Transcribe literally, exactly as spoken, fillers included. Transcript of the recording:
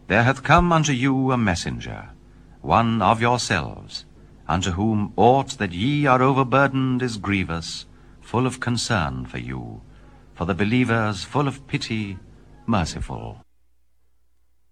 There hath come unto you a messenger, one of yourselves, unto whom aught that ye are overburdened is grievous, full of concern for you, for the believers full of pity, merciful.